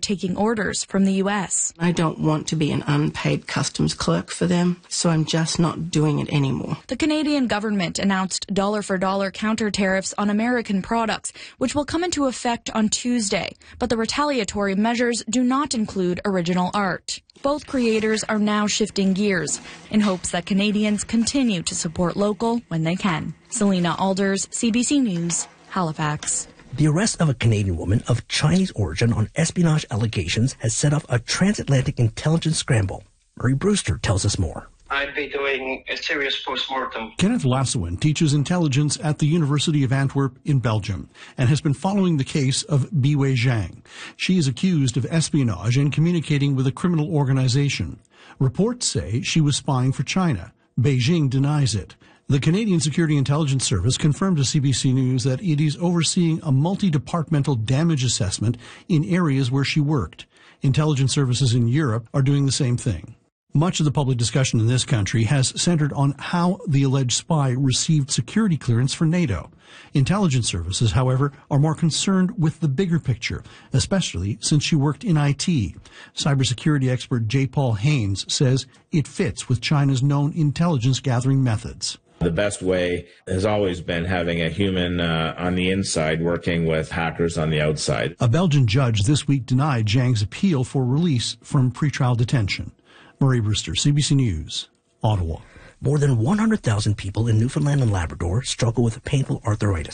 taking orders from the U.S. I don't want to be an unpaid customs clerk for them, so I'm just not doing it anymore. The Canadian government announced dollar-for-dollar counter tariffs on American products, which will come into effect on Tuesday. But the retaliatory measures do not include original art. Both creators are now shifting gears in hopes that Canadians continue to support local when they can. Selena Alders, CBC News, Halifax. The arrest of a Canadian woman of Chinese origin on espionage allegations has set off a transatlantic intelligence scramble. Murray Brewster tells us more. I'd be doing a serious post-mortem. Kenneth Lassouin teaches intelligence at the University of Antwerp in Belgium and has been following the case of Biwei Zhang. She is accused of espionage and communicating with a criminal organization. Reports say she was spying for China. Beijing denies it. The Canadian Security Intelligence Service confirmed to CBC News that it is overseeing a multi-departmental damage assessment in areas where she worked. Intelligence services in Europe are doing the same thing. Much of the public discussion in this country has centered on how the alleged spy received security clearance for NATO. Intelligence services, however, are more concerned with the bigger picture, especially since she worked in IT. Cybersecurity expert J. Paul Haynes says it fits with China's known intelligence gathering methods. The best way has always been having a human on the inside working with hackers on the outside. A Belgian judge this week denied Zhang's appeal for release from pretrial detention. Murray Brewster, CBC News, Ottawa. More than 100,000 people in Newfoundland and Labrador struggle with painful arthritis.